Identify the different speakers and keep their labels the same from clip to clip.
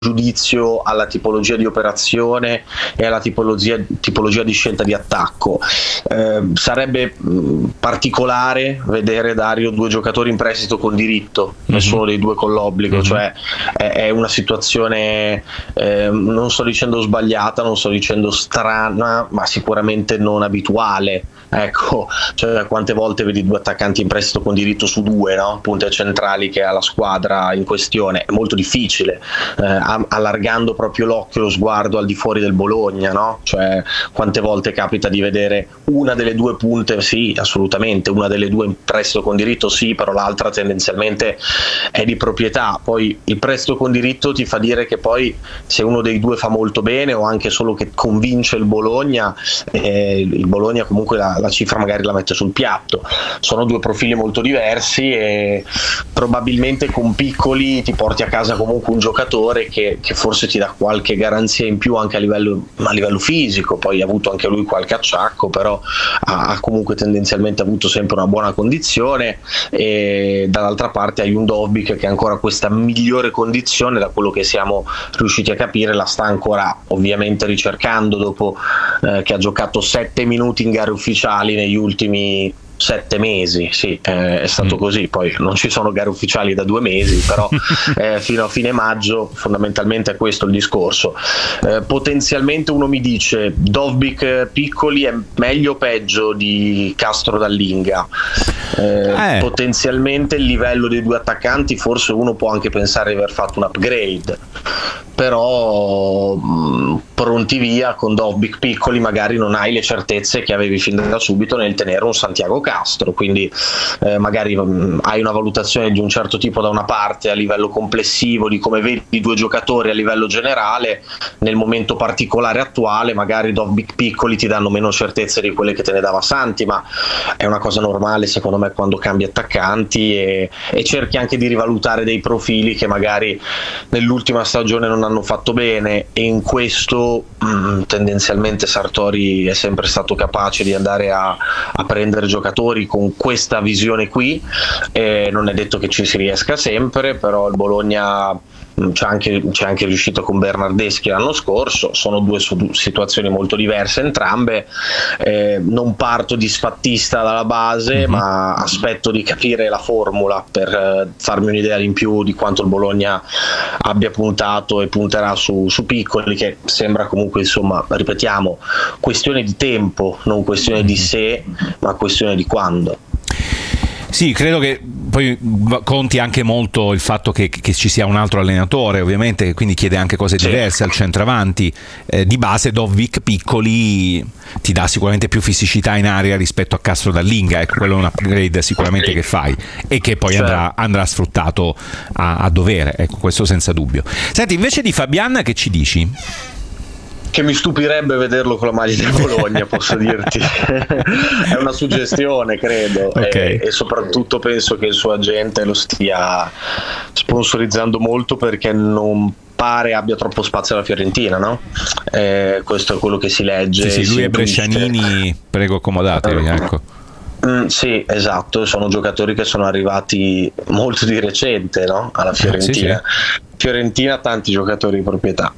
Speaker 1: giudizio alla tipologia di operazione e alla tipologia di scelta di attacco. Sarebbe particolare vedere, Dario, 2 giocatori in prestito con diritto, nessuno dei 2 con l'obbligo, cioè è una situazione, non sto dicendo sbagliata, non sto dicendo strana, ma sicuramente non abituale. Ecco, cioè quante volte vedi 2 attaccanti in prestito con diritto su 2, no? Punte centrali che ha la squadra in questione. È molto difficile, allargando proprio l'occhio, lo sguardo al di fuori del Bologna, no? Cioè quante volte capita di vedere una delle 2 punte, sì, assolutamente, una delle 2 in prestito con diritto, sì, però l'altra tendenzialmente è di proprietà. Poi il prestito con diritto ti fa dire che poi se uno dei 2 fa molto bene o anche solo che convince il Bologna comunque la cifra magari la mette sul piatto. Sono 2 profili molto diversi e probabilmente con Piccoli ti porti a casa comunque un giocatore che forse ti dà qualche garanzia in più anche a livello fisico. Poi ha avuto anche lui qualche acciacco, però ha comunque tendenzialmente avuto sempre una buona condizione, e dall'altra parte hai un Dovbyk che ancora questa migliore condizione, da quello che siamo riusciti a capire, la sta ancora ovviamente ricercando dopo che ha giocato 7 minuti in gare ufficiali negli ultimi 7 mesi, sì, è stato così. Poi non ci sono gare ufficiali da 2 mesi, però fino a fine maggio fondamentalmente è questo il discorso. Potenzialmente uno mi dice Dovbyk Piccoli è meglio o peggio di Castro Dallinga? Potenzialmente il livello dei 2 attaccanti, forse uno può anche pensare di aver fatto un upgrade, però pronti via con Dovbyk Piccoli magari non hai le certezze che avevi fin da subito nel tenere un Santiago Castro, quindi magari hai una valutazione di un certo tipo da una parte a livello complessivo di come vedi i 2 giocatori a livello generale. Nel momento particolare attuale magari Dovbyk Piccoli ti danno meno certezze di quelle che te ne dava Santi, ma è una cosa normale secondo me quando cambi attaccanti e cerchi anche di rivalutare dei profili che magari nell'ultima stagione non hanno fatto bene, e in questo tendenzialmente Sartori è sempre stato capace di andare a prendere giocatori con questa visione qui. Non è detto che ci si riesca sempre, però il Bologna c'è anche riuscito con Bernardeschi l'anno scorso. Sono 2 situazioni molto diverse entrambe. Non parto disfattista dalla base, ma aspetto di capire la formula per farmi un'idea in più di quanto il Bologna abbia puntato e punterà su Piccoli, che sembra comunque, insomma, ripetiamo, questione di tempo, non questione di se, ma questione di quando.
Speaker 2: Sì, credo che poi conti anche molto il fatto che ci sia un altro allenatore, ovviamente, quindi chiede anche cose diverse al centravanti. Di base Dovbyk Piccoli ti dà sicuramente più fisicità in area rispetto a Castro Dallinga, ecco, quello è un upgrade sicuramente che fai e che poi andrà sfruttato a dovere, ecco, questo senza dubbio. Senti, invece di Fabian, che ci dici?
Speaker 1: Che mi stupirebbe vederlo con la maglia del Bologna, posso dirti. È una suggestione, credo, okay. E soprattutto penso che il suo agente lo stia sponsorizzando molto perché non pare abbia troppo spazio alla Fiorentina, no? Questo è quello che si legge.
Speaker 2: Sì, lui e Brescianini, prego, accomodatevi, ecco.
Speaker 1: Sì, esatto, sono giocatori che sono arrivati molto di recente, no? Alla Fiorentina. Sì. Fiorentina ha tanti giocatori di proprietà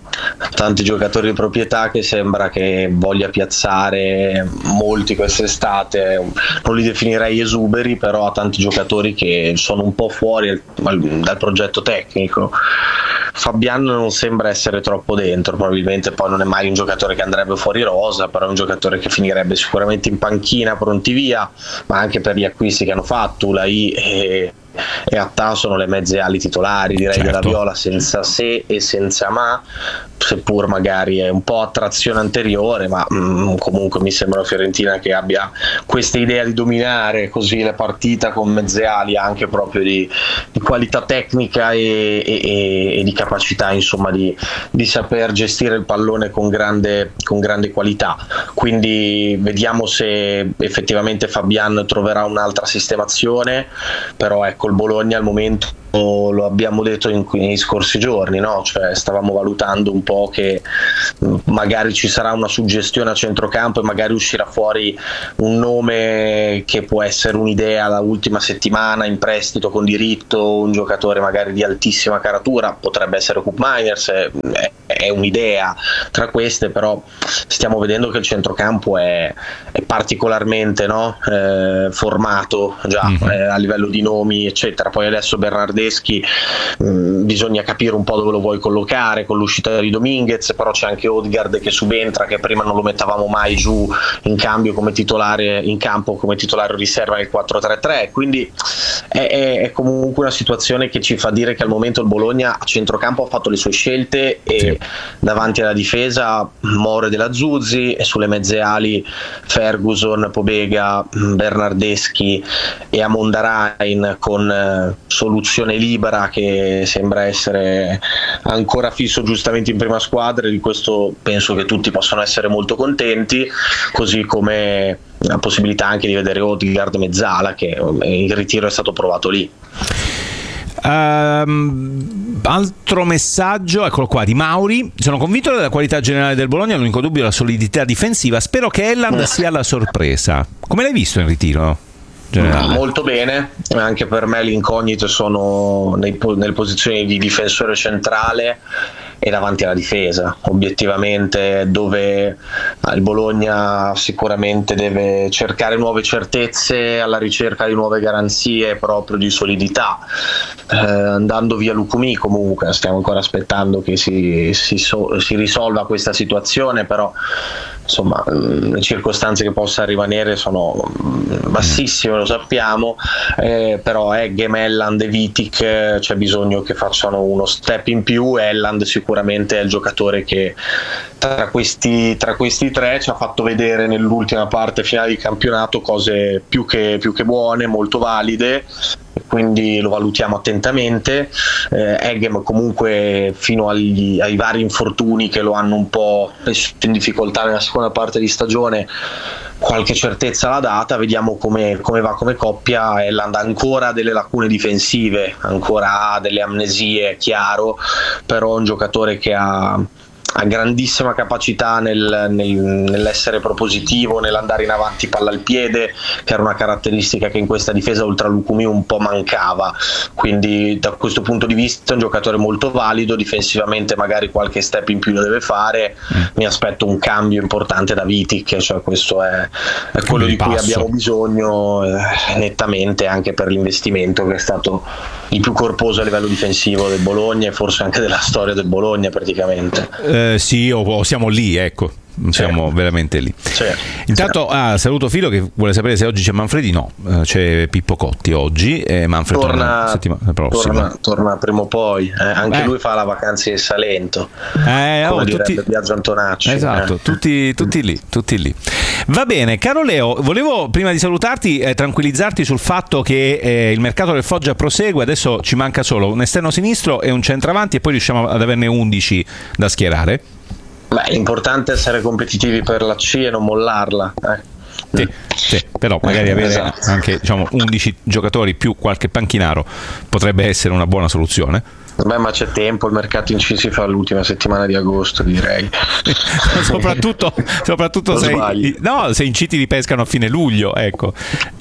Speaker 1: che sembra che voglia piazzare molti quest'estate. Non li definirei esuberi, però ha tanti giocatori che sono un po' fuori dal progetto tecnico. Fabian non sembra essere troppo dentro, probabilmente poi non è mai un giocatore che andrebbe fuori rosa, però è un giocatore che finirebbe sicuramente in panchina pronti via, ma anche per gli acquisti che hanno fatto Ulai e Attà sono le mezze ali titolari, direi, della Viola, senza se e senza ma, seppur magari è un po' a trazione anteriore, ma comunque mi sembra una Fiorentina che abbia questa idea di dominare così la partita con mezze ali, anche proprio di qualità tecnica e di capacità, insomma, di saper gestire il pallone con grande qualità. Quindi vediamo se effettivamente Fabian troverà un'altra sistemazione, però ecco, il Bologna al momento, lo abbiamo detto nei scorsi giorni, no? Cioè stavamo valutando un po' po' che magari ci sarà una suggestione a centrocampo e magari uscirà fuori un nome che può essere un'idea la ultima settimana in prestito con diritto, un giocatore magari di altissima caratura, potrebbe essere Koop Meiners, è un'idea tra queste, però stiamo vedendo che il centrocampo è particolarmente formato già a livello di nomi eccetera. Poi adesso Bernardeschi bisogna capire un po' dove lo vuoi collocare con l'uscita di Dominguez, però c'è anche Odegaard che subentra, che prima non lo mettavamo mai giù in cambio come titolare in campo, come titolare riserva nel 4-3-3, quindi è comunque una situazione che ci fa dire che al momento il Bologna a centrocampo ha fatto le sue scelte e davanti alla difesa More della Zuzzi e sulle mezze ali Ferguson, Pobega, Bernardeschi e Amondarain con soluzione libera che sembra essere ancora fisso giustamente in prima squadra, e di questo penso che tutti possano essere molto contenti, così come la possibilità anche di vedere Odegaard mezzala, che il ritiro è stato provato lì.
Speaker 2: Altro messaggio, eccolo qua, di Mauri: sono convinto della qualità generale del Bologna, l'unico dubbio è la solidità difensiva, spero che Elland sia la sorpresa. Come l'hai visto in ritiro generale? Molto
Speaker 1: bene, anche per me le incognite sono nelle posizioni di difensore centrale e davanti alla difesa, obiettivamente, dove il Bologna sicuramente deve cercare nuove certezze alla ricerca di nuove garanzie proprio di solidità, andando via Lukumi comunque stiamo ancora aspettando che si risolva questa situazione, però insomma le circostanze che possa rimanere sono bassissime, lo sappiamo, però Eggem, Elland e Vitic c'è bisogno che facciano uno step in più. Elland sicuramente è il giocatore che tra questi tre ci ha fatto vedere nell'ultima parte finale di campionato cose più che buone, molto valide, quindi lo valutiamo attentamente. Eggem comunque fino ai vari infortuni che lo hanno un po' messo in difficoltà nella seconda parte di stagione qualche certezza l'ha data, vediamo come va come coppia. Elland ha ancora delle lacune difensive, ancora ha delle amnesie, chiaro, però è un giocatore che ha grandissima capacità nell'essere propositivo, nell'andare in avanti palla al piede, che era una caratteristica che in questa difesa oltre a Lukumi un po' mancava, quindi da questo punto di vista è un giocatore molto valido. Difensivamente magari qualche step in più lo deve fare, mi aspetto un cambio importante da Vitic, cioè questo è quello di cui abbiamo bisogno nettamente, anche per l'investimento che è stato il più corposo a livello difensivo del Bologna e forse anche della storia del Bologna praticamente.
Speaker 2: Sì, o siamo lì, ecco. Siamo veramente lì. Intanto saluto Filo che vuole sapere se oggi c'è Manfredi. No, c'è Pippo Cotti oggi e Manfredi torna settimana prossima.
Speaker 1: Torna prima o poi, anche lui fa la vacanza in Salento, come direbbe Biagio Antonacci.
Speaker 2: Esatto, tutti lì. Va bene, caro Leo, volevo prima di salutarti tranquillizzarti sul fatto che il mercato del Foggia prosegue. Adesso ci manca solo un esterno sinistro e un centravanti e poi riusciamo ad averne 11 da schierare.
Speaker 1: L'importante è essere competitivi per la C e non mollarla.
Speaker 2: Sì, però magari avere anche 11 giocatori più qualche panchinaro potrebbe essere una buona soluzione.
Speaker 1: Ma c'è tempo, il mercato in C si fa l'ultima settimana di agosto, direi.
Speaker 2: soprattutto se in C ti ripescano a fine luglio, ecco.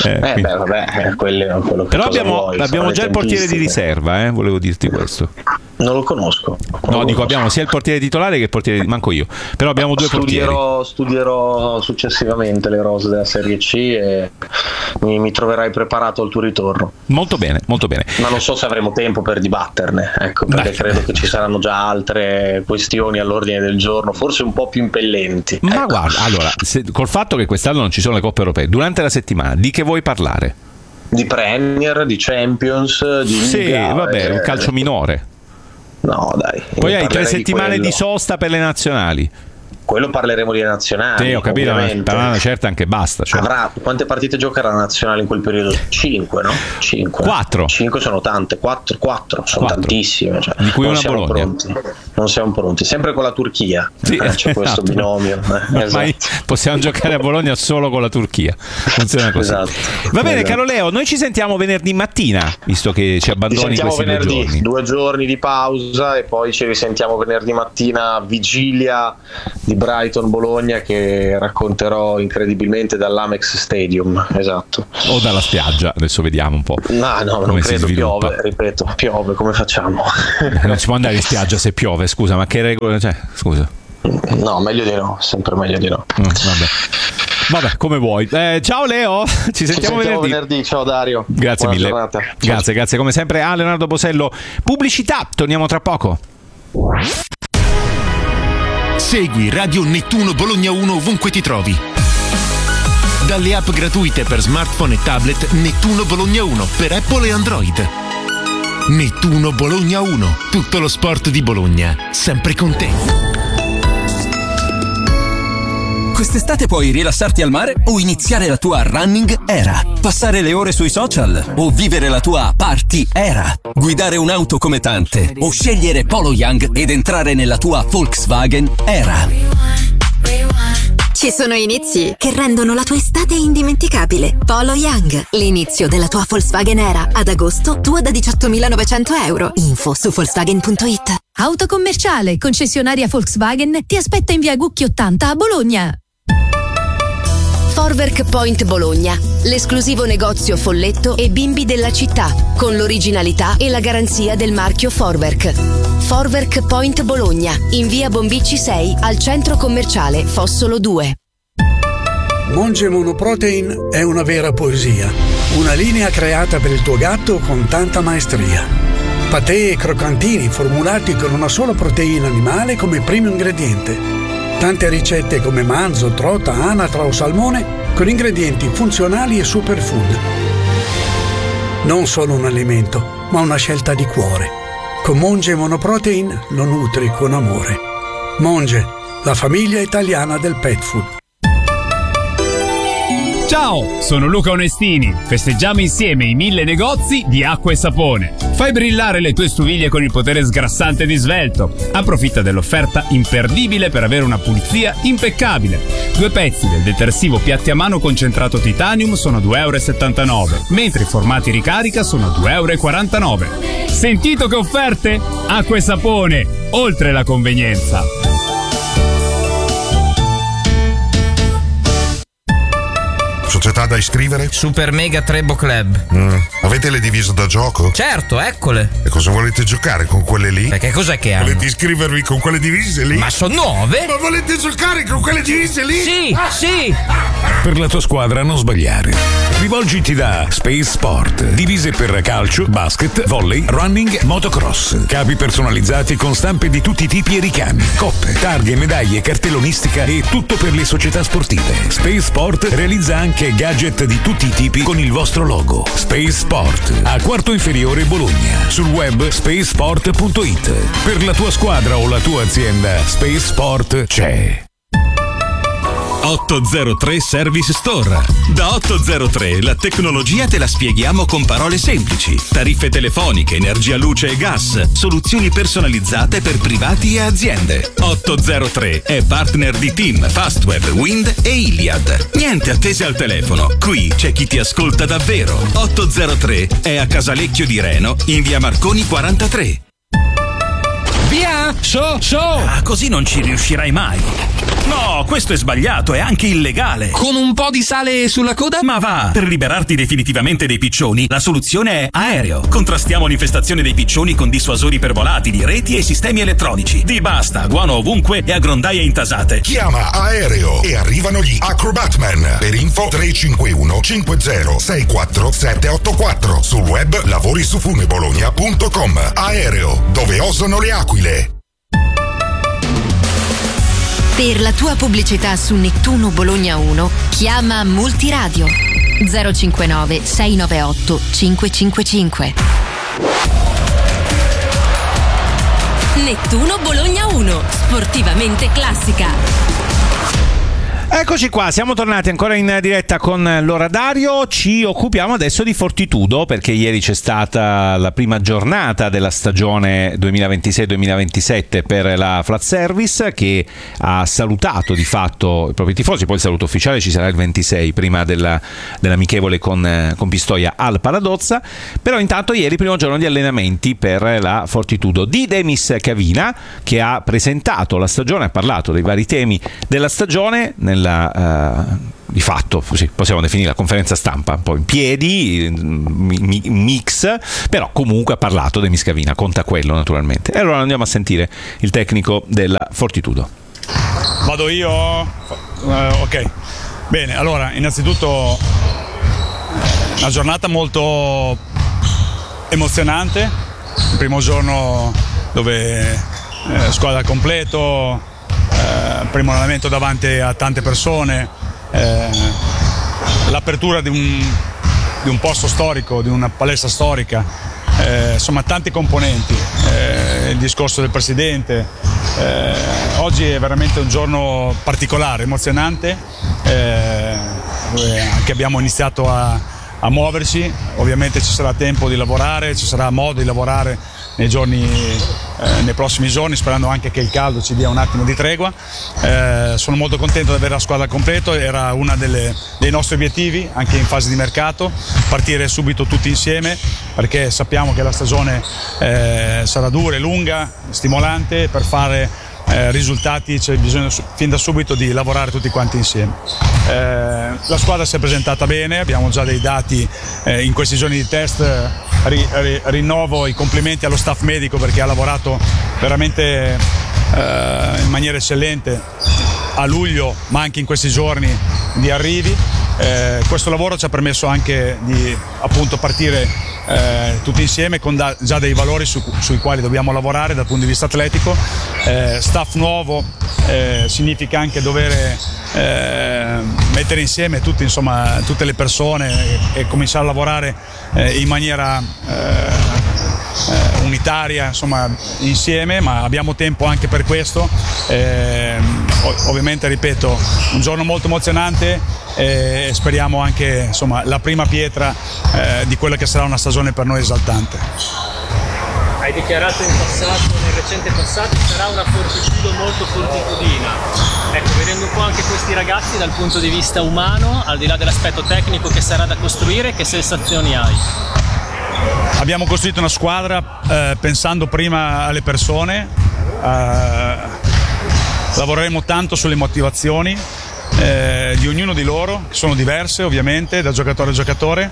Speaker 1: Quello
Speaker 2: però abbiamo già il portiere di riserva, volevo dirti questo.
Speaker 1: Non lo conosco.
Speaker 2: Abbiamo sia il portiere titolare che il portiere manco io, però abbiamo due portieri.
Speaker 1: Studierò successivamente le rose della Serie C e mi troverai preparato al tuo ritorno.
Speaker 2: Molto bene.
Speaker 1: Ma non so se avremo tempo per dibatterne, ecco, perché credo che ci saranno già altre questioni all'ordine del giorno, forse un po' più impellenti.
Speaker 2: Ma guarda, allora, col fatto che quest'anno non ci sono le coppe europee, durante la settimana di che vuoi parlare?
Speaker 1: Di Premier, di Champions, di Liga,
Speaker 2: il calcio minore.
Speaker 1: No, dai.
Speaker 2: Poi hai 3 settimane di sosta per le nazionali.
Speaker 1: quello parleremo di nazionali.
Speaker 2: Sì, ho capito, ma per una certa anche basta. Cioè.
Speaker 1: Quante partite giocherà la nazionale in quel periodo? 5, no? 5.
Speaker 2: 4.
Speaker 1: 5 sono tante, 4 sono tantissime. Cioè,
Speaker 2: di cui
Speaker 1: non
Speaker 2: una
Speaker 1: siamo
Speaker 2: Bologna.
Speaker 1: Non siamo pronti. Sempre con la Turchia.
Speaker 2: Sì,
Speaker 1: c'è questo binomio.
Speaker 2: Ormai possiamo giocare a Bologna solo con la Turchia. Funziona così.
Speaker 1: Esatto.
Speaker 2: Va bene, caro Leo, noi ci sentiamo venerdì mattina, visto che ci abbandoni questi
Speaker 1: venerdì,
Speaker 2: 2 giorni.
Speaker 1: 2 giorni di pausa e poi ci risentiamo venerdì mattina, vigilia di Brighton Bologna, che racconterò incredibilmente dall'Amex Stadium. Esatto.
Speaker 2: O dalla spiaggia, adesso vediamo un po'.
Speaker 1: No, non credo, piove, ripeto, piove, come facciamo?
Speaker 2: Non si può andare in spiaggia se piove, scusa, ma che regole, cioè, scusa.
Speaker 1: No, meglio di no, sempre meglio di no.
Speaker 2: Vabbè, come vuoi. Ciao Leo, ci sentiamo
Speaker 1: venerdì. Ciao Dario.
Speaker 2: Grazie mille.
Speaker 1: Giornata.
Speaker 2: Grazie come sempre a Leonardo Bosello. Pubblicità, torniamo tra poco.
Speaker 3: Segui Radio Nettuno Bologna 1 ovunque ti trovi. Dalle app gratuite per smartphone e tablet Nettuno Bologna 1 per Apple e Android. Nettuno Bologna 1, tutto lo sport di Bologna, sempre con te.
Speaker 4: Quest'estate puoi rilassarti al mare o iniziare la tua running era, passare le ore sui social o vivere la tua party era, guidare un'auto come tante o scegliere Polo Young ed entrare nella tua Volkswagen era.
Speaker 5: Ci sono inizi che rendono la tua estate indimenticabile. Polo Young, l'inizio della tua Volkswagen era. Ad agosto, tua da 18.900 euro. Info su Volkswagen.it.
Speaker 6: Autocommerciale, concessionaria Volkswagen, ti aspetta in via Gucchi 80 a Bologna.
Speaker 7: Forwerk Point Bologna, l'esclusivo negozio folletto e bimbi della città, con l'originalità e la garanzia del marchio Forwerk. Forwerk Point Bologna, in via Bombicci 6, al centro commerciale Fossolo 2.
Speaker 8: Monge Monoprotein è una vera poesia, una linea creata per il tuo gatto con tanta maestria. Patè e croccantini formulati con una sola proteina animale come primo ingrediente. Tante ricette come manzo, trota, anatra o salmone con ingredienti funzionali e superfood. Non solo un alimento, ma una scelta di cuore. Con Monge Monoprotein lo nutri con amore. Monge, la famiglia italiana del pet food.
Speaker 9: Ciao, sono Luca Onestini. Festeggiamo insieme i 1000 negozi di acqua e sapone. Fai brillare le tue stoviglie con il potere sgrassante di Svelto. Approfitta dell'offerta imperdibile per avere una pulizia impeccabile. 2 pezzi del detersivo piatti a mano concentrato titanium sono 2,79 €, mentre i formati ricarica sono 2,49 €. Sentito che offerte? Acqua e sapone, oltre la convenienza.
Speaker 10: Società da iscrivere?
Speaker 11: Super Mega Trebo Club.
Speaker 10: Avete le divise da gioco?
Speaker 11: Certo, eccole.
Speaker 10: E cosa volete giocare con quelle lì?
Speaker 11: Perché cos'è che hanno?
Speaker 10: Volete iscrivervi con quelle divise lì?
Speaker 11: Ma sono nuove?
Speaker 10: Ma volete giocare con quelle divise lì?
Speaker 11: Sì, sì.
Speaker 3: Per la tua squadra non sbagliare. Rivolgiti da Space Sport. Divise per calcio, basket, volley, running, motocross. Capi personalizzati con stampe di tutti i tipi e ricami. Coppe, targhe, medaglie, cartellonistica e tutto per le società sportive. Space Sport realizza anche gadget di tutti i tipi con il vostro logo. Space Sport, a Quarto Inferiore Bologna. Sul web spacesport.it. Per la tua squadra o la tua azienda, Space Sport c'è.
Speaker 12: 803 Service Store. Da 803 la tecnologia te la spieghiamo con parole semplici. Tariffe telefoniche, energia, luce e gas, soluzioni personalizzate per privati e aziende. 803 è partner di Team, Fastweb, Wind e Iliad. Niente attese al telefono, qui c'è chi ti ascolta davvero. 803 è a Casalecchio di Reno, in via Marconi 43.
Speaker 13: Via! So!
Speaker 12: Ah, così non ci riuscirai mai. No, questo è sbagliato, è anche illegale.
Speaker 13: Con un po' di sale sulla coda?
Speaker 12: Ma va! Per liberarti definitivamente dei piccioni, la soluzione è Aereo. Contrastiamo l'infestazione dei piccioni con dissuasori per volatili, reti e sistemi elettronici. Di basta, guano ovunque e a grondaie intasate.
Speaker 10: Chiama Aereo e arrivano gli Acrobatman. Per info 351 50 64 784. Sul web lavorisufunebologna.com. Aereo, dove osano le aquile.
Speaker 7: Per la tua pubblicità su Nettuno Bologna 1, chiama Multiradio 059 698 555. Nettuno Bologna 1, sportivamente classica.
Speaker 2: Eccoci qua, siamo tornati ancora in diretta con l'Oradario. Ci occupiamo adesso di Fortitudo, perché ieri c'è stata la prima giornata della stagione 2026-2027 per la Flat Service, che ha salutato di fatto i propri tifosi. Poi il saluto ufficiale ci sarà il 26, prima dell'amichevole con Pistoia al Paladozza. Però intanto ieri primo giorno di allenamenti per la Fortitudo di Demis Cavina, che ha presentato la stagione, ha parlato dei vari temi della stagione di fatto, sì, possiamo definire la conferenza stampa un po' in piedi, mix, però comunque ha parlato di Demis Cavina, conta quello naturalmente. E allora andiamo a sentire il tecnico della Fortitudo.
Speaker 14: Vado io? Ok, bene, allora innanzitutto una giornata molto emozionante, il primo giorno dove squadra al completo, primo allenamento davanti a tante persone, l'apertura di un posto storico, di una palestra storica, insomma tanti componenti, il discorso del presidente. Oggi è veramente un giorno particolare, emozionante, che abbiamo iniziato a muoverci. Ovviamente ci sarà tempo di lavorare, ci sarà modo di lavorare nei prossimi giorni, sperando anche che il caldo ci dia un attimo di tregua. Sono molto contento di avere la squadra al completo, era uno dei nostri obiettivi anche in fase di mercato, partire subito tutti insieme, perché sappiamo che la stagione sarà dura e lunga, stimolante. Per fare risultati c'è bisogno fin da subito di lavorare tutti quanti insieme. La squadra si è presentata bene, abbiamo già dei dati in questi giorni di test. Rinnovo i complimenti allo staff medico, perché ha lavorato veramente in maniera eccellente a luglio, ma anche in questi giorni di arrivi. Questo lavoro ci ha permesso anche di appunto partire tutti insieme con già dei valori sui quali dobbiamo lavorare dal punto di vista atletico. Staff nuovo significa anche dover mettere insieme tutte le persone e cominciare a lavorare in maniera unitaria, insomma, insieme, ma abbiamo tempo anche per questo. Ovviamente, ripeto, un giorno molto emozionante e speriamo anche, insomma, la prima pietra di quella che sarà una stagione per noi esaltante.
Speaker 15: Hai dichiarato in passato, nel recente passato, sarà una Fortitudo molto fortitudina. Ecco, vedendo un po' anche questi ragazzi dal punto di vista umano, al di là dell'aspetto tecnico che sarà da costruire, che sensazioni hai?
Speaker 14: Abbiamo costruito una squadra pensando prima alle persone, lavoreremo tanto sulle motivazioni di ognuno di loro, che sono diverse ovviamente da giocatore a giocatore,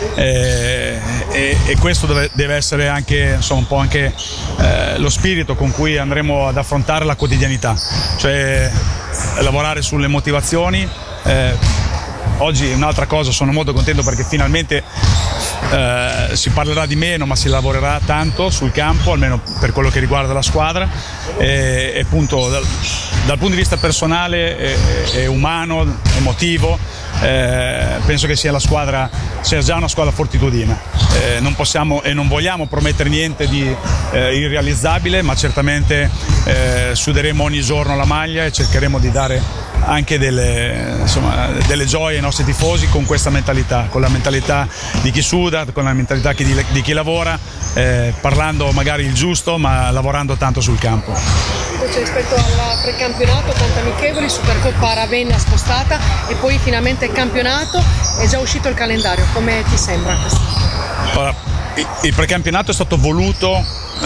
Speaker 14: e questo deve essere anche, insomma, un po' anche lo spirito con cui andremo ad affrontare la quotidianità, cioè lavorare sulle motivazioni. Oggi un'altra cosa, sono molto contento perché finalmente si parlerà di meno, ma si lavorerà tanto sul campo, almeno per quello che riguarda la squadra, e appunto dal punto di vista personale e umano, emotivo, penso che sia già una squadra fortitudina. Non possiamo e non vogliamo promettere niente di irrealizzabile, ma certamente suderemo ogni giorno la maglia e cercheremo di dare anche delle gioie ai nostri tifosi con questa mentalità, con la mentalità di chi suda, con la mentalità di chi lavora, parlando magari il giusto, ma lavorando tanto sul campo.
Speaker 16: Invece rispetto al precampionato, tante amichevoli, Supercoppa Ravenna spostata e poi finalmente il campionato, è già uscito il calendario, come ti sembra questo?
Speaker 14: Allora, il precampionato è stato voluto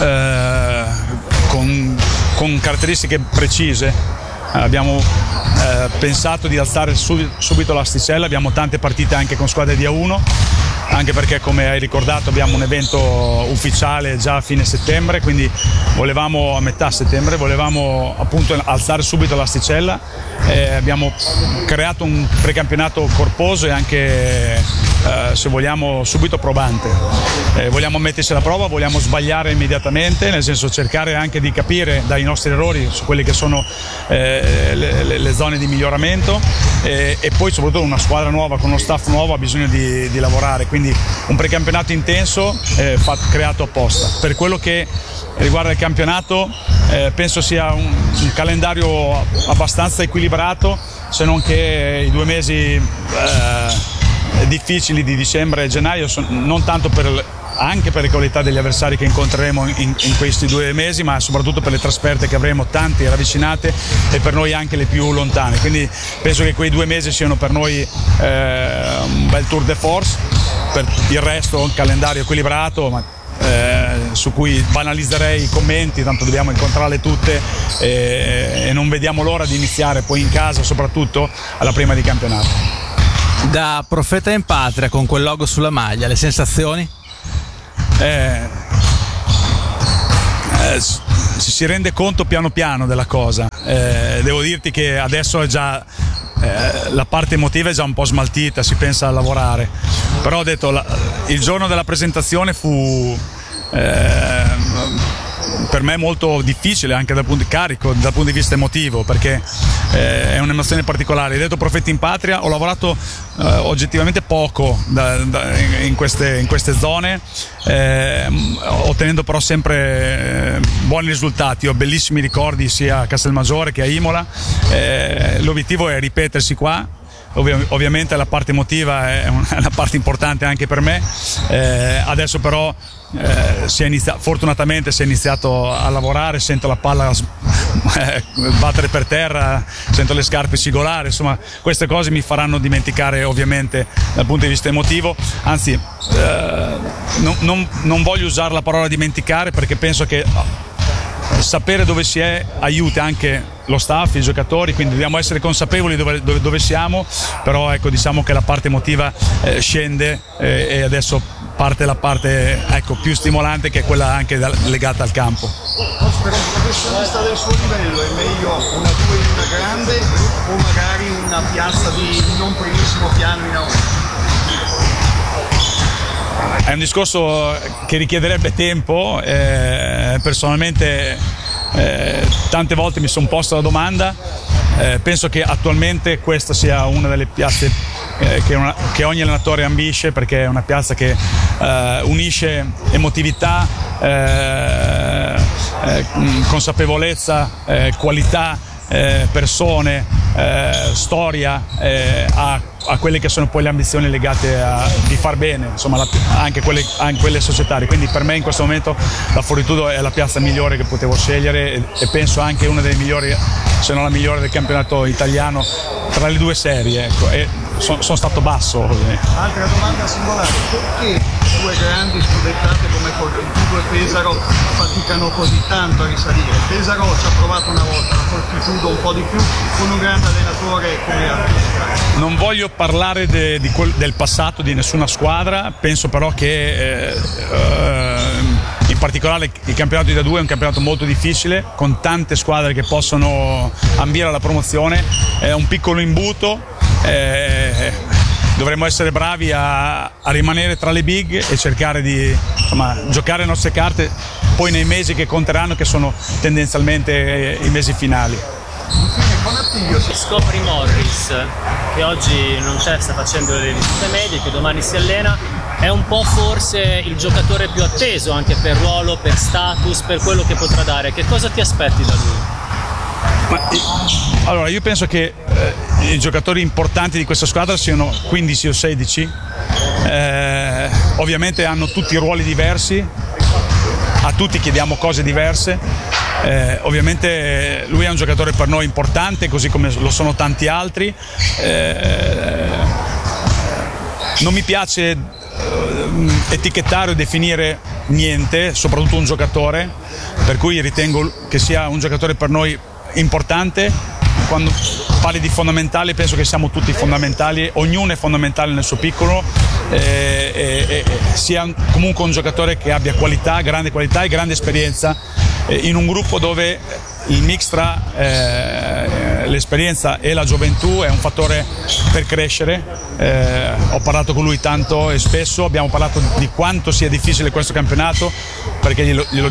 Speaker 14: con caratteristiche precise. Abbiamo pensato di alzare subito l'asticella, abbiamo tante partite anche con squadre di A1, anche perché, come hai ricordato, abbiamo un evento ufficiale già a fine settembre, quindi a metà settembre volevamo appunto alzare subito l'asticella. Abbiamo creato un precampionato corposo e anche se vogliamo, subito probante. Vogliamo mettersi alla prova, vogliamo sbagliare immediatamente, nel senso cercare anche di capire dai nostri errori su quelle che sono le zone di miglioramento, e poi soprattutto una squadra nuova con uno staff nuovo ha bisogno di lavorare, quindi un precampionato intenso creato apposta. Per quello che riguarda il campionato, penso sia un calendario abbastanza equilibrato, se non che i 2 mesi difficili di dicembre e gennaio, non tanto anche per le qualità degli avversari che incontreremo in questi 2 mesi, ma soprattutto per le trasferte che avremo, tante ravvicinate, e per noi anche le più lontane. Quindi penso che quei 2 mesi siano per noi un bel tour de force. Per il resto un calendario equilibrato, ma su cui banalizzerei i commenti, tanto dobbiamo incontrarle tutte, e non vediamo l'ora di iniziare poi in casa, soprattutto alla prima di campionato.
Speaker 17: Da profeta in patria, con quel logo sulla maglia, le sensazioni?
Speaker 14: Si rende conto piano piano della cosa. Devo dirti che adesso è già la parte emotiva è già un po' smaltita, si pensa a lavorare, però ho detto il giorno della presentazione fu per me molto difficile, anche dal punto di vista emotivo, perché è un'emozione particolare. Hai detto profeti in patria, ho lavorato oggettivamente poco in queste zone, ottenendo però sempre buoni risultati. Ho bellissimi ricordi sia a Castelmaggiore che a Imola. L'obiettivo è ripetersi qua. Ovviamente la parte emotiva è una parte importante anche per me. Adesso però fortunatamente si è iniziato a lavorare, sento la palla battere per terra, sento le scarpe sigolare, insomma queste cose mi faranno dimenticare ovviamente dal punto di vista emotivo, anzi non voglio usare la parola dimenticare, perché penso che sapere dove si è aiuta anche lo staff, i giocatori, quindi dobbiamo essere consapevoli dove siamo, però ecco, diciamo che la parte emotiva scende, e adesso parte la parte più stimolante, che è quella anche legata al campo.
Speaker 18: Per un professionista del suo livello è meglio una 2 in una grande o magari una piazza di non primissimo piano in aumento?
Speaker 14: È un discorso che richiederebbe tempo. Personalmente tante volte mi sono posto la domanda. Penso che attualmente questa sia una delle piazze che ogni allenatore ambisce, perché è una piazza che unisce emotività, consapevolezza, qualità, persone, storia, a quelle che sono poi le ambizioni legate di far bene, insomma, anche quelle societarie. Quindi per me in questo momento la Fortitudo è la piazza migliore che potevo scegliere, e penso anche una delle migliori, se non la migliore del campionato italiano tra le 2 serie, ecco. E sono stato basso.
Speaker 18: Altra domanda singolare: perché 2 grandi scudettate come Fortitudo e Pesaro faticano così tanto a risalire? Pesaro ci ha provato una volta, la Fortitudo un po' di più, con un grande allenatore come Artista.
Speaker 14: Non voglio parlare del passato di nessuna squadra, penso però che in particolare il campionato di A2 è un campionato molto difficile, con tante squadre che possono ambire alla promozione. È un piccolo imbuto, dovremmo essere bravi a rimanere tra le big e cercare di giocare le nostre carte poi nei mesi che conteranno, che sono tendenzialmente i mesi finali.
Speaker 15: Con Attilio si scopre Morris, che oggi non c'è, sta facendo le visite mediche, domani si allena, è un po' forse il giocatore più atteso anche per ruolo, per status, per quello che potrà dare. Che cosa ti aspetti da lui?
Speaker 14: Allora, io penso che i giocatori importanti di questa squadra siano 15 o 16, ovviamente hanno tutti ruoli diversi, a tutti chiediamo cose diverse. Ovviamente lui è un giocatore per noi importante, così come lo sono tanti altri. Non mi piace etichettare o definire niente, soprattutto un giocatore, per cui ritengo che sia un giocatore per noi importante. Quando parli di fondamentali, penso che siamo tutti fondamentali, ognuno è fondamentale nel suo piccolo, sia comunque un giocatore che abbia qualità, grande qualità e grande esperienza in un gruppo dove il mix tra l'esperienza e la gioventù è un fattore per crescere. Ho parlato con lui tanto e spesso, abbiamo parlato di quanto sia difficile questo campionato, perché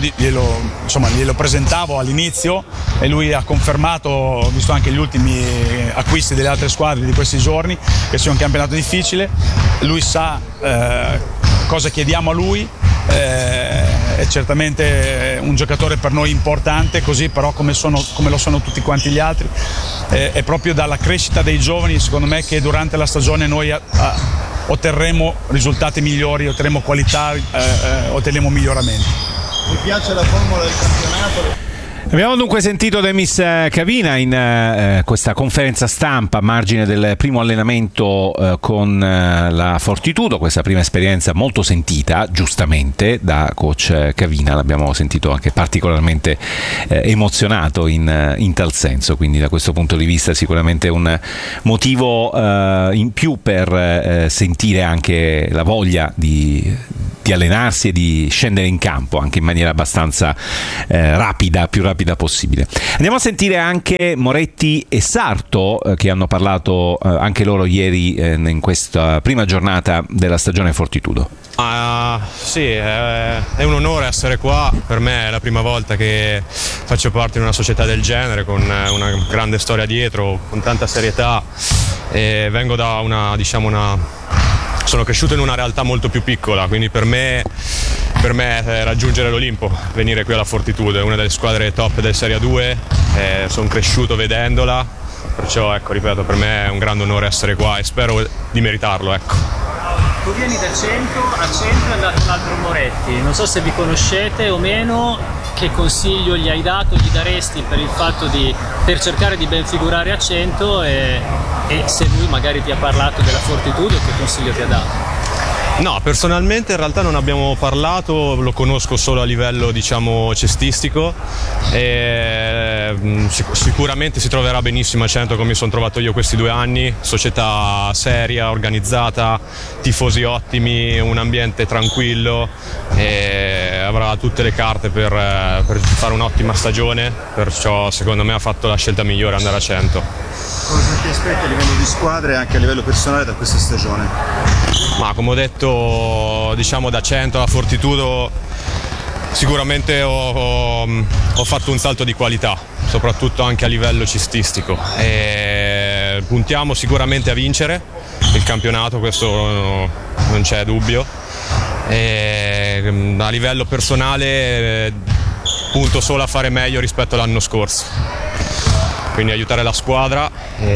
Speaker 14: glielo presentavo all'inizio e lui ha confermato, visto anche gli ultimi acquisti delle altre squadre di questi giorni, che sia un campionato difficile. Lui sa cosa chiediamo a lui, è certamente un giocatore per noi importante, così però come lo sono tutti quanti gli altri. È proprio dalla crescita dei giovani, secondo me, che durante la stagione noi otterremo risultati migliori, otterremo qualità, otterremo miglioramenti.
Speaker 18: Mi piace la formula del campionato.
Speaker 2: Abbiamo dunque sentito Demis Kavina in questa conferenza stampa a margine del primo allenamento con la Fortitudo, questa prima esperienza molto sentita, giustamente, da coach Kavina. L'abbiamo sentito anche particolarmente emozionato in tal senso, quindi da questo punto di vista sicuramente un motivo in più per sentire anche la voglia di allenarsi e di scendere in campo anche in maniera abbastanza rapida, più rapida possibile. Andiamo a sentire anche Moretti e Sarto che hanno parlato anche loro ieri in questa prima giornata della stagione Fortitudo.
Speaker 19: Sì, è un onore essere qua. Per me è la prima volta che faccio parte di una società del genere, con una grande storia dietro, con tanta serietà, e vengo da sono cresciuto in una realtà molto più piccola, quindi per me raggiungere l'Olimpo, venire qui alla Fortitudo, è una delle squadre top del Serie 2, sono cresciuto vedendola, perciò ecco, ripeto, per me è un grande onore essere qua e spero di meritarlo, ecco.
Speaker 15: Tu vieni da Cento, a Cento è andato un altro Moretti, non so se vi conoscete o meno. Che consiglio gli hai dato, gli daresti per cercare di ben figurare a Cento, e se lui magari ti ha parlato della Fortitudo, che consiglio ti ha dato?
Speaker 19: No, personalmente in realtà non abbiamo parlato, lo conosco solo a livello cestistico, e sicuramente si troverà benissimo a Cento come mi sono trovato io questi 2 anni, società seria, organizzata, tifosi ottimi, un ambiente tranquillo, e avrà tutte le carte per fare un'ottima stagione, perciò secondo me ha fatto la scelta migliore andare a Cento.
Speaker 18: Cosa ti aspetti a livello di squadra e anche a livello personale da questa stagione?
Speaker 19: Ma come ho detto, da Cento alla Fortitudo sicuramente ho fatto un salto di qualità, soprattutto anche a livello cestistico, e puntiamo sicuramente a vincere il campionato, questo non c'è dubbio, e a livello personale punto solo a fare meglio rispetto all'anno scorso, quindi aiutare la squadra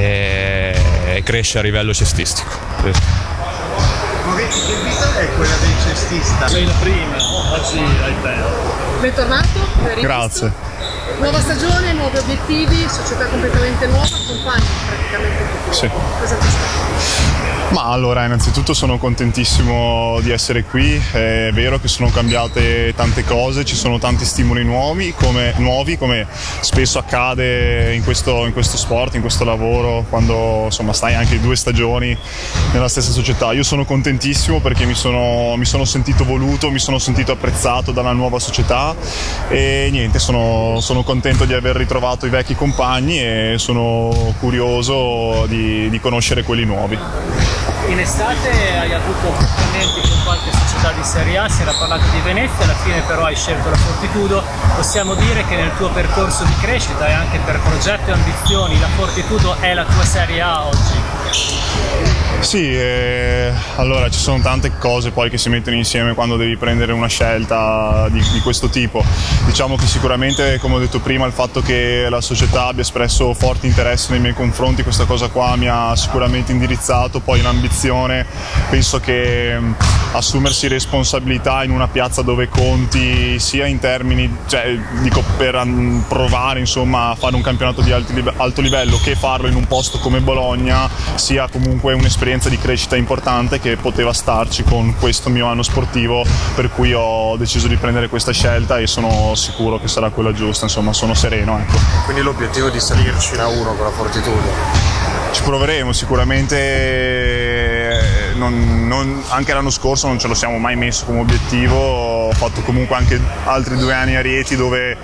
Speaker 19: e crescere a livello cestistico.
Speaker 18: Moretti, che vita è quella del cestista?
Speaker 15: Sei la prima, oggi hai tempo.
Speaker 16: Bentornato.
Speaker 18: Grazie.
Speaker 16: Nuova stagione, nuovi obiettivi, società completamente nuova, compagni praticamente tutti.
Speaker 20: Sì.
Speaker 16: Cosa ti aspetta?
Speaker 20: Ma allora, innanzitutto sono contentissimo di essere qui, è vero che sono cambiate tante cose, ci sono tanti stimoli nuovi come spesso accade in questo sport, in questo lavoro, quando stai anche 2 stagioni nella stessa società. Io sono contentissimo perché mi sono sentito voluto, mi sono sentito apprezzato dalla nuova società, e niente, sono contento di aver ritrovato i vecchi compagni e sono curioso di conoscere quelli nuovi.
Speaker 15: In estate hai avuto appuntamenti con qualche società di Serie A, si era parlato di Venezia, alla fine però hai scelto la Fortitudo. Possiamo dire che nel tuo percorso di crescita e anche per progetto e ambizioni la Fortitudo è la tua Serie A oggi?
Speaker 20: Sì, allora ci sono tante cose poi che si mettono insieme quando devi prendere una scelta di questo tipo. Diciamo che sicuramente, come ho detto prima, il fatto che la società abbia espresso forte interesse nei miei confronti, questa cosa qua mi ha sicuramente indirizzato. Poi l'ambizione, penso che assumersi responsabilità in una piazza dove conti sia in termini, per provare a fare un campionato di alto livello, che farlo in un posto come Bologna, sia comunque un'esperienza di crescita importante che poteva starci con questo mio anno sportivo, per cui ho deciso di prendere questa scelta e sono sicuro che sarà quella giusta, sono sereno, ecco.
Speaker 18: Quindi l'obiettivo è di salirci in A1 con la Fortitudo?
Speaker 20: Ci proveremo sicuramente, anche l'anno scorso non ce lo siamo mai messo come obiettivo, ho fatto comunque anche altri 2 anni a Rieti dove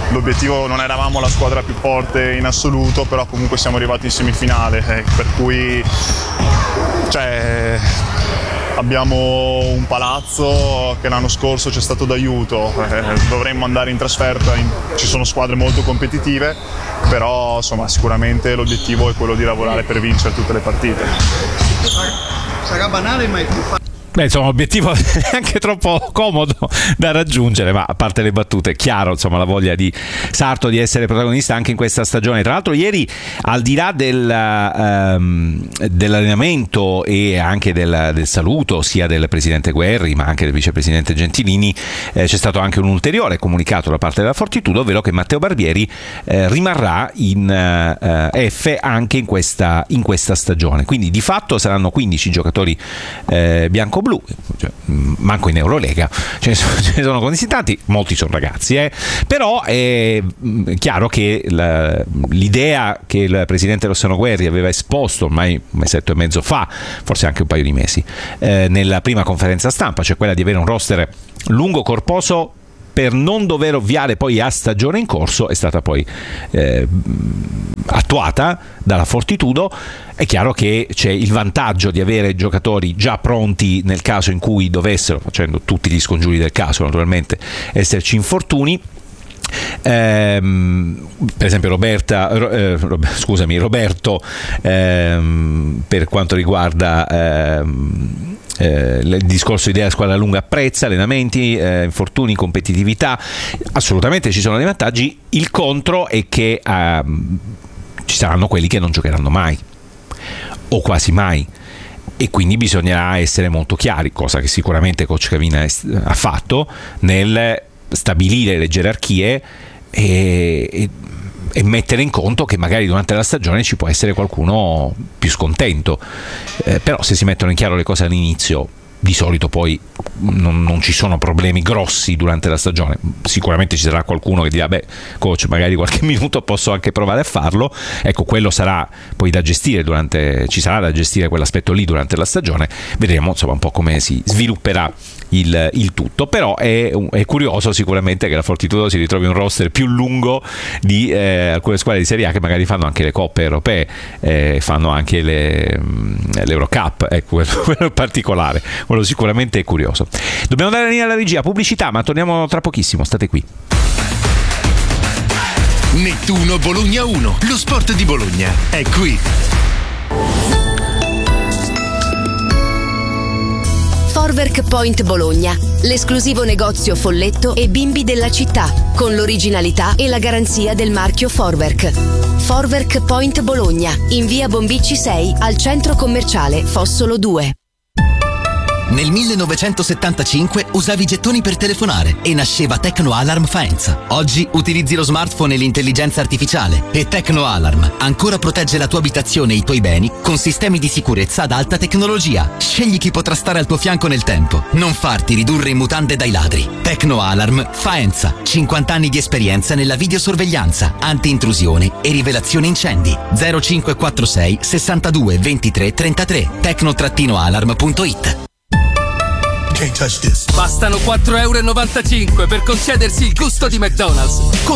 Speaker 20: l'obiettivo, non eravamo la squadra più forte in assoluto, però comunque siamo arrivati in semifinale, per cui abbiamo un palazzo che l'anno scorso ci è stato d'aiuto, dovremmo andare in trasferta, ci sono squadre molto competitive, però insomma sicuramente l'obiettivo è quello di lavorare per vincere tutte le partite.
Speaker 18: Sarà banale ma è più facile.
Speaker 2: Beh, insomma, obiettivo anche troppo comodo da raggiungere, ma a parte le battute, è chiaro, insomma, la voglia di Sarto di essere protagonista anche in questa stagione. Tra l'altro ieri, al di là dell'allenamento e anche del saluto sia del presidente Guerri ma anche del vicepresidente Gentilini, c'è stato anche un ulteriore comunicato da parte della Fortitudo, ovvero che Matteo Barbieri rimarrà in F anche in questa stagione. Quindi di fatto saranno 15 giocatori bianco-blu, cioè, manco in Eurolega ce ne sono così tanti, molti sono ragazzi, però è chiaro che l'idea che il presidente Rossano Guerri aveva esposto ormai un mesetto e mezzo fa, forse anche un paio di mesi, nella prima conferenza stampa, cioè quella di avere un roster lungo, corposo, per non dover ovviare poi a stagione in corso, è stata poi attuata dalla Fortitudo. È chiaro che c'è il vantaggio di avere giocatori già pronti nel caso in cui dovessero, facendo tutti gli scongiuri del caso naturalmente, esserci infortuni. Per esempio Roberto, per quanto riguarda il discorso idea squadra lunga, apprezza allenamenti, infortuni, competitività, assolutamente ci sono dei vantaggi. Il contro è che ci saranno quelli che non giocheranno mai o quasi mai, e quindi bisognerà essere molto chiari, cosa che sicuramente coach Cavina ha fatto, nel stabilire le gerarchie e mettere in conto che magari durante la stagione ci può essere qualcuno più scontento, però se si mettono in chiaro le cose all'inizio, di solito poi non ci sono problemi grossi durante la stagione. Sicuramente ci sarà qualcuno che dirà: beh, coach, magari qualche minuto posso anche provare a farlo. Ecco, quello sarà poi da gestire ci sarà da gestire quell'aspetto lì durante la stagione. Vedremo insomma un po' come si svilupperà il tutto, però è curioso sicuramente che la Fortitudo si ritrovi un roster più lungo di alcune squadre di Serie A che magari fanno anche le coppe europee, fanno anche l'Eurocup, ecco, quello in particolare, quello sicuramente è curioso. Dobbiamo dare la linea alla regia, pubblicità, ma torniamo tra pochissimo, state qui.
Speaker 21: Nettuno Bologna 1, lo sport di Bologna è qui.
Speaker 7: Forwerk Point Bologna, l'esclusivo negozio folletto e bimbi della città, con l'originalità e la garanzia del marchio Forwerk. Forwerk Point Bologna, in via Bombicci 6, al centro commerciale Fossolo 2.
Speaker 22: Nel 1975 usavi gettoni per telefonare e nasceva Tecno Alarm Faenza. Oggi utilizzi lo smartphone e l'intelligenza artificiale e Tecno Alarm ancora protegge la tua abitazione e i tuoi beni con sistemi di sicurezza ad alta tecnologia. Scegli chi potrà stare al tuo fianco nel tempo. Non farti ridurre in mutande dai ladri. Tecno Alarm Faenza. 50 anni di esperienza nella videosorveglianza, anti-intrusione e rivelazione incendi. 0546 62 23 33. tecno-alarm.it.
Speaker 21: Bastano €4,95 per concedersi il gusto di McDonald's.